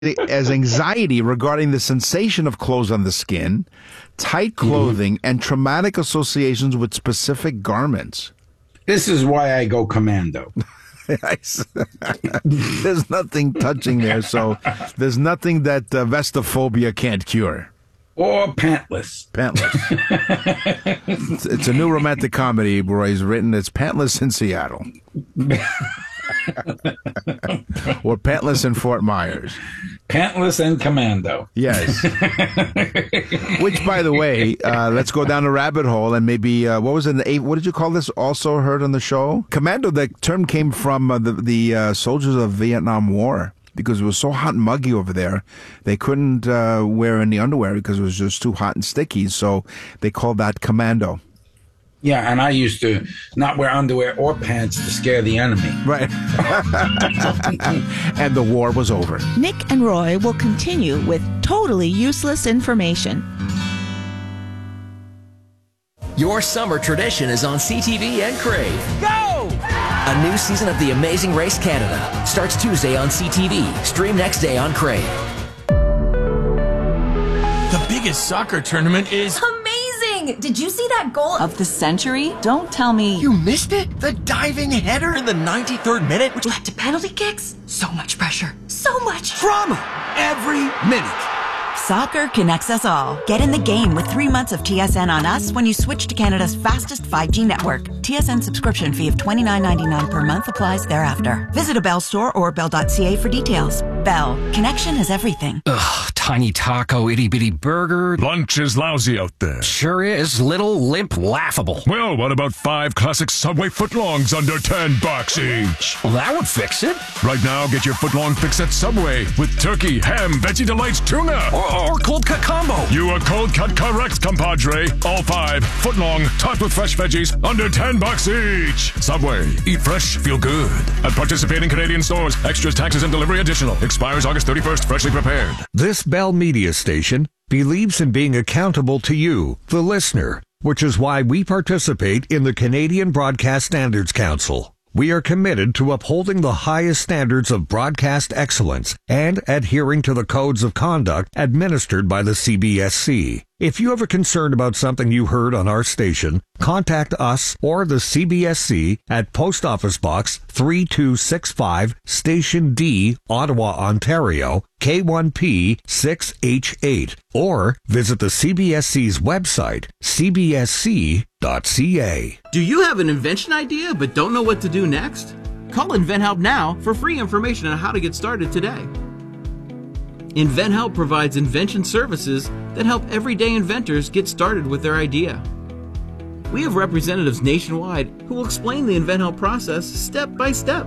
as anxiety regarding the sensation of clothes on the skin, tight clothing, and traumatic associations with specific garments. This is why I go commando. There's nothing touching there, so there's nothing that vestophobia can't cure. Or pantless. Pantless. It's a new romantic comedy Roy's written. It's Pantless in Seattle. Or Pantless in Fort Myers. Pantless and commando. Yes. Which, by the way, let's go down a rabbit hole and maybe, what did you call this? Also heard on the show? Commando, the term came from the soldiers of Vietnam War. Because it was so hot and muggy over there, they couldn't wear any underwear because it was just too hot and sticky. So they called that commando. Yeah, and I used to not wear underwear or pants to scare the enemy. Right. And the war was over. Nick and Roy will continue with totally useless information. Your summer tradition is on CTV and Crave. Go! A new season of The Amazing Race Canada starts Tuesday on CTV. Stream next day on Crave. The biggest soccer tournament is amazing! Did you see that goal of the century? Don't tell me you missed it. The diving header in the 93rd minute, which led to penalty kicks. So much pressure. So much drama every minute. Soccer connects us all. Get in the game with 3 months of TSN on us when you switch to Canada's fastest 5G network. TSN subscription fee of $29.99 per month applies thereafter. Visit a Bell store or bell.ca for details. Bell. Connection is everything. Ugh, tiny taco, itty-bitty burger. Lunch is lousy out there. Sure is. Little, limp, laughable. Well, what about 5 classic Subway footlongs under $10 each? Well, that would fix it. Right now, get your footlong fix at Subway with turkey, ham, Veggie Delights, tuna. Or cold cut combo. You are cold cut correct, compadre. All 5 footlong, topped with fresh veggies, under $10 each. Subway. Eat fresh, feel good. At participating Canadian stores. Extras, taxes, and delivery additional. Expires August 31st. Freshly prepared. This Bell Media station believes in being accountable to you, the listener, which is why we participate in the Canadian Broadcast Standards Council. We are committed to upholding the highest standards of broadcast excellence and adhering to the codes of conduct administered by the CBSC. If you have a concern about something you heard on our station, contact us or the CBSC at Post Office Box 3265, Station D, Ottawa, Ontario, K1P 6H8, or visit the CBSC's website, cbsc.ca. Do you have an invention idea but don't know what to do next? Call InventHelp now for free information on how to get started today. InventHelp provides invention services that help everyday inventors get started with their idea. We have representatives nationwide who will explain the InventHelp process step by step.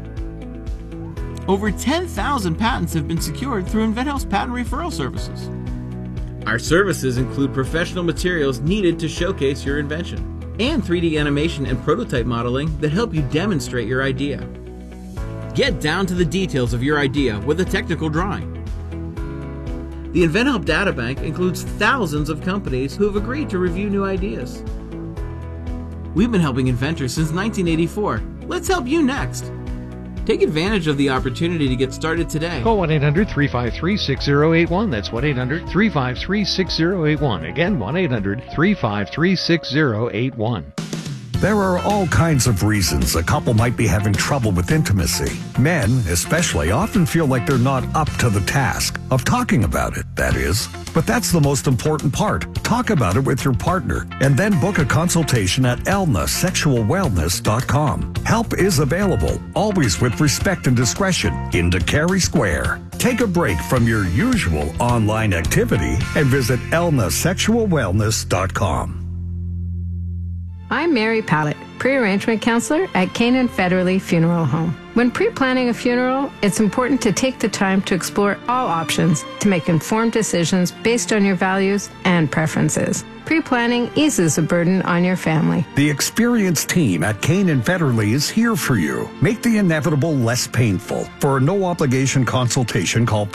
Over 10,000 patents have been secured through InventHelp's patent referral services. Our services include professional materials needed to showcase your invention, and 3D animation and prototype modeling that help you demonstrate your idea. Get down to the details of your idea with a technical drawing. The InventHelp Databank includes thousands of companies who have agreed to review new ideas. We've been helping inventors since 1984. Let's help you next. Take advantage of the opportunity to get started today. Call 1-800-353-6081. That's 1-800-353-6081. Again, 1-800-353-6081. There are all kinds of reasons a couple might be having trouble with intimacy. Men, especially, often feel like they're not up to the task of talking about it, that is. But that's the most important part. Talk about it with your partner and then book a consultation at elnasexualwellness.com. Help is available, always with respect and discretion, in Carey Square. Take a break from your usual online activity and visit elnasexualwellness.com. I'm Mary Pallett, pre-arrangement counselor at Canaan Federally Funeral Home. When pre-planning a funeral, it's important to take the time to explore all options to make informed decisions based on your values and preferences. Pre-planning eases a burden on your family. The experienced team at Kane and Federley is here for you. Make the inevitable less painful. For a no-obligation consultation, call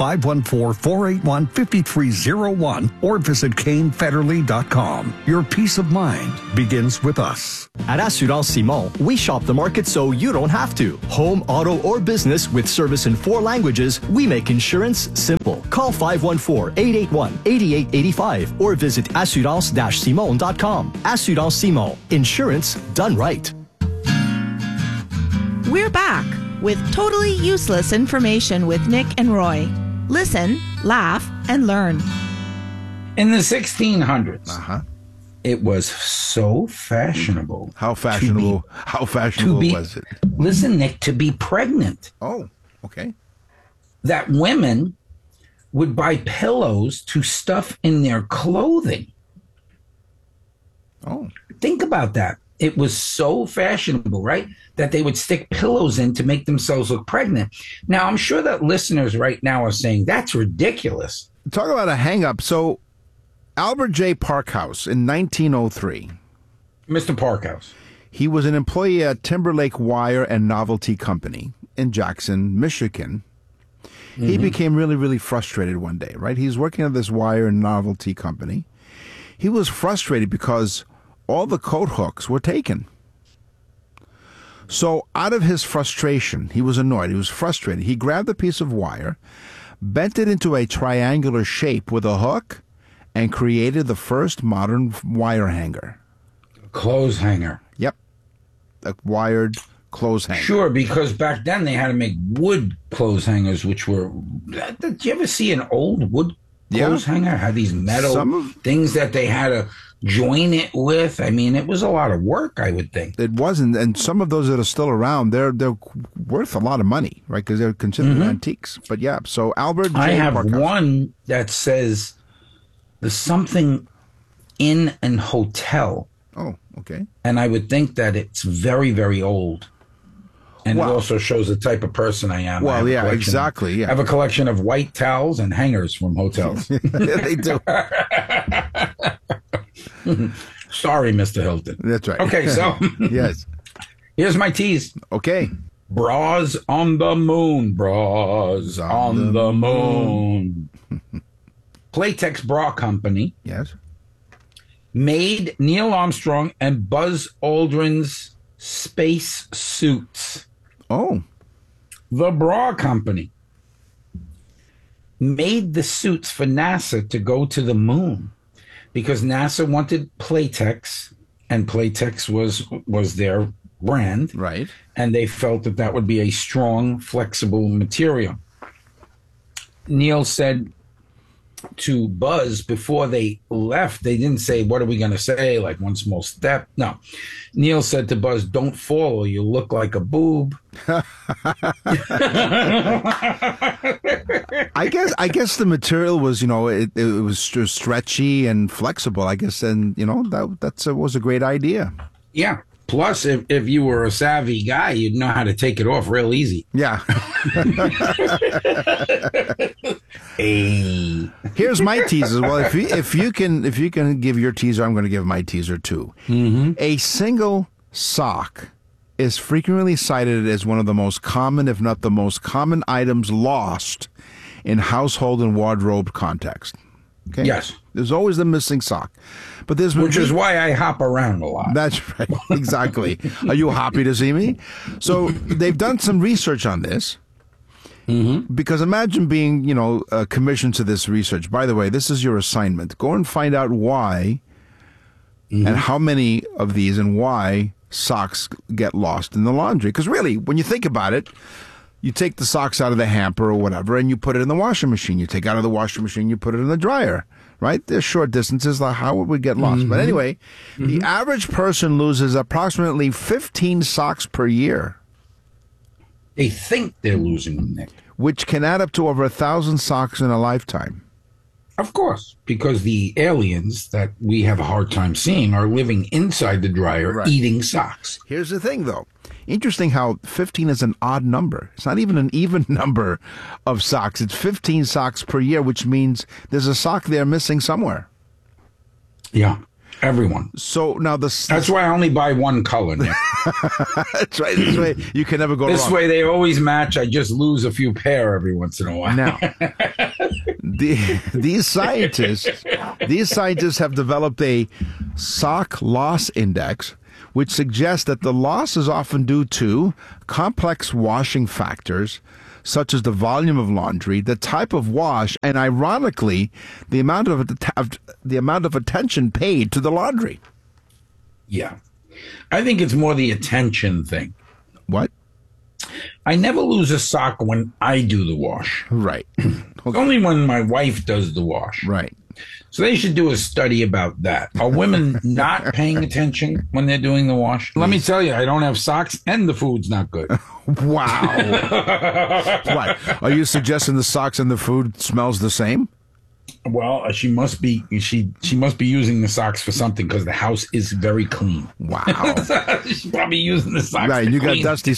514-481-5301 or visit KaneFederley.com. Your peace of mind begins with us. At Assurance Simon, we shop the market so you don't have to. Home, auto, or business with service in 4 languages, we make insurance simple. Call 514-881-8885 or visit assurance-simon.com. Assurance Simon. Insurance done right. We're back with totally useless information with Nick and Roy. Listen, laugh, and learn. In the 1600s, it was so fashionable. How fashionable? How fashionable was it? Listen, Nick, to be pregnant. Oh, okay. That women would buy pillows to stuff in their clothing. Oh. Think about that. It was so fashionable, right? That they would stick pillows in to make themselves look pregnant. Now, I'm sure that listeners right now are saying, that's ridiculous. Talk about a hang-up. So, Albert J. Parkhouse in 1903. Mr. Parkhouse. He was an employee at Timberlake Wire and Novelty Company in Jackson, Michigan. He became really, really frustrated one day, right? He's working at this wire and novelty company. He was frustrated because all the coat hooks were taken. So out of his frustration, he was annoyed, he was frustrated. He grabbed a piece of wire, bent it into a triangular shape with a hook, and created the first modern wire hanger. Clothes hanger. Yep. A wired clothes hanger. Sure, because back then they had to make wood clothes hangers, which were... Did you ever see an old wood clothes hanger? Had these metal things that they had to join it with. I mean, it was a lot of work, I would think. It wasn't, and some of those that are still around, they're worth a lot of money, right? Because they're considered antiques. But yeah, so Albert J. I have Parkhouse. one that says there's something in an hotel. Oh, okay. And I would think that it's very, very old. And it also shows the type of person I am. Well, yeah, exactly. Yeah. I have a collection of white towels and hangers from hotels. They do. Sorry, Mr. Hilton. That's right. Okay, so yes, here's my tease. Okay. Bras on the moon. Bras on the moon. Playtex Bra Company. Yes. Made Neil Armstrong and Buzz Aldrin's space suits. Oh. The Bra Company made the suits for NASA to go to the moon because NASA wanted Playtex, and Playtex was their brand. Right. And they felt that that would be a strong, flexible material. Neil said to Buzz before they left, they didn't say, what are we going to say? Like one small step. No. Neil said to Buzz, don't fall or you'll look like a boob. I guess the material was, it was stretchy and flexible, I guess. And, that was a great idea. Yeah. Plus, if you were a savvy guy, you'd know how to take it off real easy. Yeah. Hey. Here's my teaser. Well, if you can give your teaser, I'm going to give my teaser too. A single sock is frequently cited as one of the most common, if not the most common, items lost in household and wardrobe context. Okay? Yes. There's always the missing sock. But which is why I hop around a lot. That's right. Exactly. Are you happy to see me? So they've done some research on this. Because imagine being, commissioned to this research. By the way, this is your assignment. Go and find out why and how many of these and why socks get lost in the laundry. Because really, when you think about it, you take the socks out of the hamper or whatever, and you put it in the washing machine. You take it out of the washing machine, you put it in the dryer, right? There's short distances. Like how would we get lost? But anyway, the average person loses approximately 15 socks per year. They think they're losing them, Nick. Which can add up to over 1,000 socks in a lifetime. Of course, because the aliens that we have a hard time seeing are living inside the dryer eating socks. Here's the thing, though. Interesting how 15 is an odd number. It's not even an even number of socks. It's 15 socks per year, which means there's a sock there missing somewhere. Yeah. Everyone. So now that's why I only buy one color, Nick. That's right. This way you can never go wrong. This way they always match. I just lose a few pair every once in a while. Now, these scientists have developed a sock loss index, which suggests that the loss is often due to complex washing factors, such as the volume of laundry, the type of wash, and ironically, the amount of attention paid to the laundry. Yeah. I think it's more the attention thing. What? I never lose a sock when I do the wash. Right. Okay. Only when my wife does the wash. Right. So they should do a study about that. Are women not paying attention when they're doing the wash? Let me tell you, I don't have socks and the food's not good. Wow. What? Are you suggesting the socks and the food smells the same? Well, she must be using the socks for something because the house is very clean. Wow. She's probably using the socks. Right, you got dusty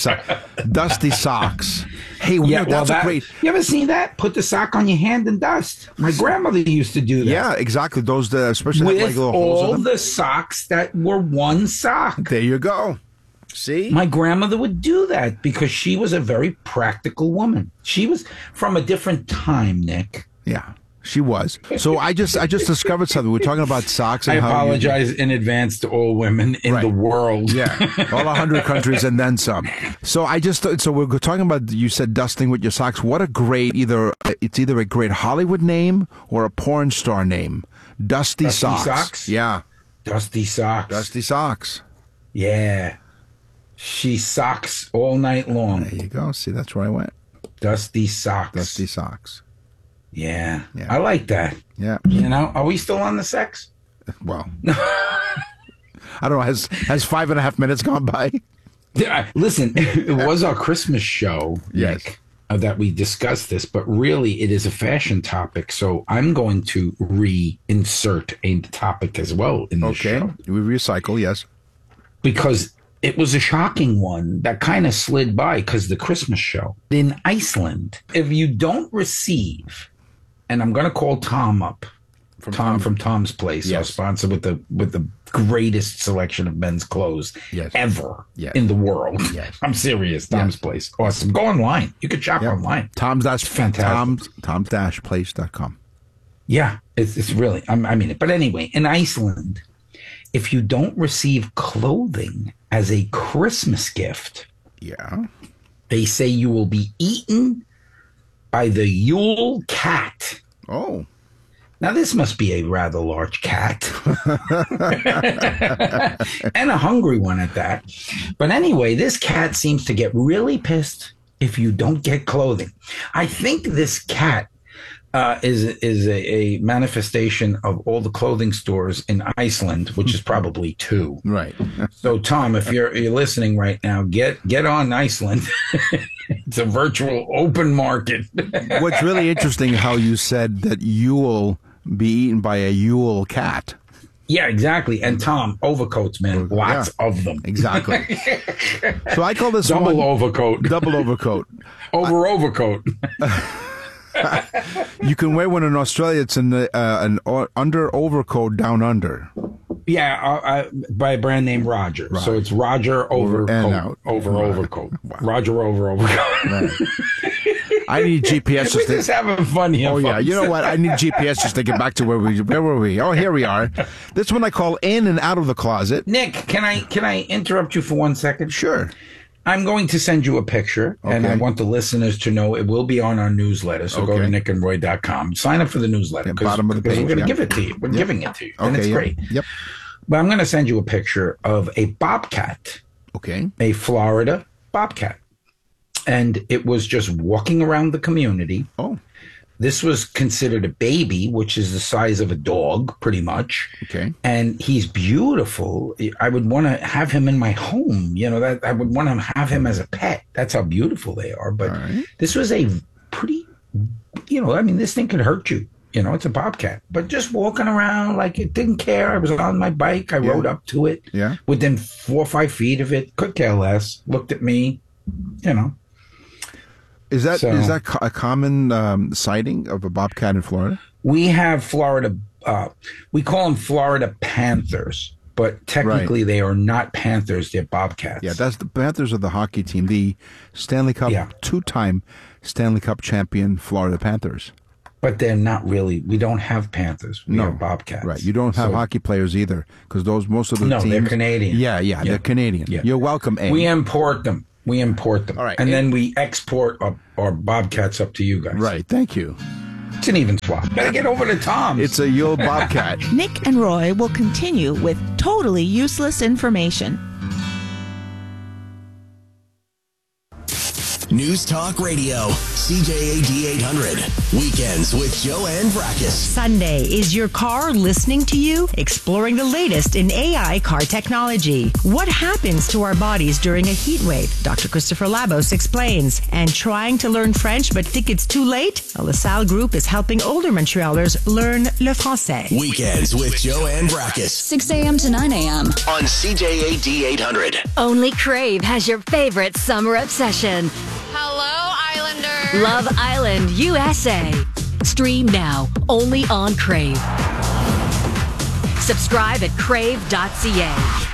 socks. Hey, yeah, that's a great. You ever seen that? Put the sock on your hand and dust. My grandmother used to do that. Yeah, exactly. Those, especially with like little holes all in them. the socks that were one sock. There you go. See, my grandmother would do that because she was a very practical woman. She was from a different time, Nick. Yeah. She was. So I just discovered something. We're talking about socks. And I apologize in advance to all women in the world. Yeah, all 100 countries and then some. So so we're talking about, you said dusting with your socks. What a great, it's either a great Hollywood name or a porn star name. Dusty Socks. Yeah. Dusty Socks. Dusty Socks. Yeah. She socks all night long. There you go. See, that's where I went. Dusty Socks. Dusty Socks. Yeah. I like that. Yeah. You know, are we still on the sex? Well, I don't know. Has 5.5 minutes gone by? Listen, it was our Christmas show, Nick, that we discussed this, but really it is a fashion topic. So I'm going to reinsert a topic as well in the show. Okay. We recycle, yes. Because it was a shocking one that kind of slid by because the Christmas show in Iceland. If you don't receive, and I'm going to call Tom up, Tom from Tom's Place, our sponsor with the greatest selection of men's clothes ever in the world. Yes. I'm serious. Tom's Place, awesome. Go online. You can shop online. Fantastic. Tom-place.com. Yeah, it's really. I mean it. But anyway, in Iceland, if you don't receive clothing as a Christmas gift, they say you will be eaten by the Yule cat. Oh. Now, this must be a rather large cat. And a hungry one at that. But anyway, this cat seems to get really pissed if you don't get clothing. I think this cat is a manifestation of all the clothing stores in Iceland, which is probably 2. Right. So, Tom, if you're listening right now, get on Iceland. It's a virtual open market. What's really interesting, how you said that you'll be eaten by a Yule cat. Yeah, exactly. And Tom, overcoats, man, lots of them. Exactly. So I call this double overcoat. Double overcoat. Overcoat. You can wear one in Australia. It's an under overcoat down under. Yeah, by a brand named Roger. Right. So it's Roger overcoat. Overcoat. Wow. Roger overcoat. Right. I need GPS. We're just having fun here. Oh folks. Yeah, you know what? I need GPS just to get back to where were we? Oh, here we are. This one I call in and out of the closet. Nick, can I interrupt you for 1 second? Sure. I'm going to send you a picture, and I want the listeners to know it will be on our newsletter. So go to nickandroy.com. Sign up for the newsletter. Bottom of the page. We're going to give it to you. We're giving it to you. And it's great. Yep. But I'm going to send you a picture of a bobcat. Okay. A Florida bobcat. And it was just walking around the community. Oh. This was considered a baby, which is the size of a dog, pretty much. Okay. And he's beautiful. I would want to have him in my home. You know, that I would want to have him as a pet. That's how beautiful they are. But this was a pretty, this thing could hurt you. You know, it's a bobcat. But just walking around like it didn't care. I was on my bike. I rode up to it. Yeah. Within 4 or 5 feet of it. Could care less. Looked at me. You know. Is that a common sighting of a bobcat in Florida? We have Florida we call them Florida Panthers, but technically they are not Panthers. They're Bobcats. Yeah, that's the Panthers are the hockey team, the Stanley Cup, two-time Stanley Cup champion Florida Panthers. But they're not really. We don't have Panthers. We have Bobcats. Right. You don't have hockey players either, because most of the teams. No, they're Canadian. Yeah, they're Canadian. Yeah. You're welcome, A. We import them. All right. And then we export our Bobcats up to you guys. Right. Thank you. It's an even swap. Better get over to Tom's. It's a Yule Bobcat. Nick and Roy will continue with totally useless information. News Talk Radio, CJAD 800. Weekends with Joanne Vrackus. Sunday, is your car listening to you? Exploring the latest in AI car technology. What happens to our bodies during a heat wave? Dr. Christopher Labos explains. And trying to learn French but think it's too late? A LaSalle Group is helping older Montrealers learn le français. Weekends with Joanne Vrackus. 6 a.m. to 9 a.m. on CJAD 800. Only Crave has your favorite summer obsession. Hello, Islander. Love Island, USA. Stream now, only on Crave. Subscribe at crave.ca.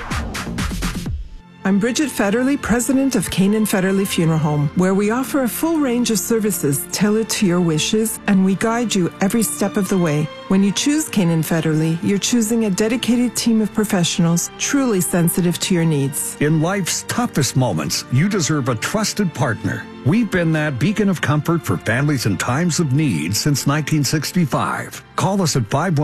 I'm Bridget Federley, president of Canaan Federley Funeral Home, where we offer a full range of services tailored to your wishes, and we guide you every step of the way. When you choose Canaan Federley, you're choosing a dedicated team of professionals truly sensitive to your needs. In life's toughest moments, you deserve a trusted partner. We've been that beacon of comfort for families in times of need since 1965. Call us at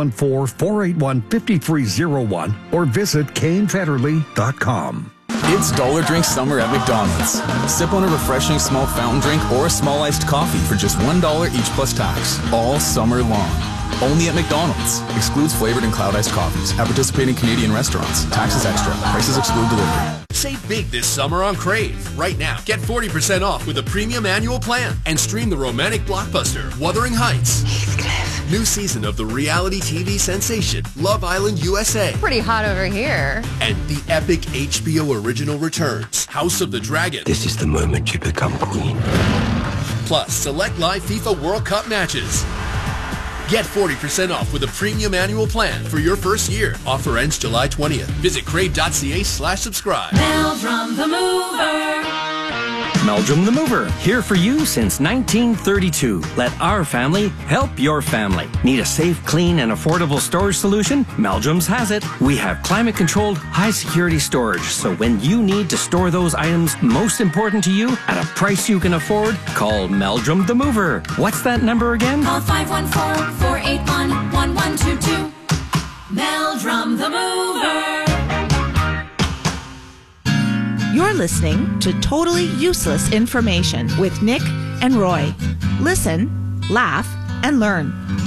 514-481-5301 or visit canefederley.com. It's Dollar Drink Summer at McDonald's. Sip on a refreshing small fountain drink or a small iced coffee for just $1 each plus tax, all summer long. Only at McDonald's. Excludes flavored and cloud iced coffees. At participating Canadian restaurants. Taxes extra. Prices exclude delivery. Save big this summer on Crave. Right now, get 40% off with a premium annual plan and stream the romantic blockbuster Wuthering Heights. Heathcliff. New season of the reality TV sensation Love Island USA. Pretty hot over here. And the epic HBO original returns House of the Dragon. This is the moment you become queen. Plus, select live FIFA World Cup matches. Get 40% off with a premium annual plan for your first year. Offer ends July 20th. Visit crave.ca/subscribe. Meldrum the Mover. Meldrum the Mover, here for you since 1932. Let our family help your family. Need a safe, clean, and affordable storage solution? Meldrum's has it. We have climate-controlled, high-security storage, so when you need to store those items most important to you at a price you can afford, call Meldrum the Mover. What's that number again? Call 514-481-1122. Meldrum the Mover. You're listening to Totally Useless Information with Nick and Roy. Listen, laugh, and learn.